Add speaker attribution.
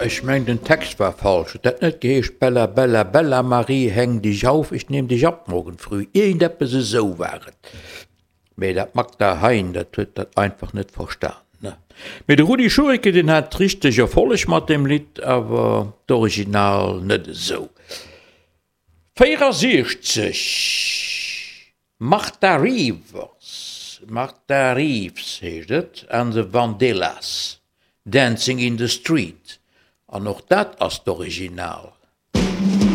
Speaker 1: Ich mein, den Text war falsch. Dat net geheescht Bella, Bella, Bella Marie, häng dich auf, ich nehm dich ab morgen früh. Irgendeppe se so waret. Me dat mag der Hein, dat huet dat einfach net verstanden. Ne? Mit Rudi Schurike, den hat richtig erfolg mat dem Lied, aber d'Original net so. 64. Martha Reeves, heet het, an de Vandellas. Dancing in the Street. An noch dat as d'Original.